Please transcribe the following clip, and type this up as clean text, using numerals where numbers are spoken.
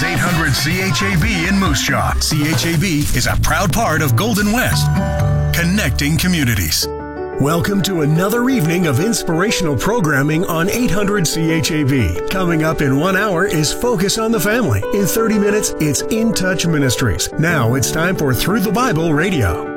is 800 CHAB in Moose Jaw. CHAB is a proud part of Golden West, connecting communities. Welcome to another evening of inspirational programming on 800 CHAB. Coming up in 1 hour is Focus on the Family. In 30 minutes, it's In Touch Ministries. Now it's time for Through the Bible Radio.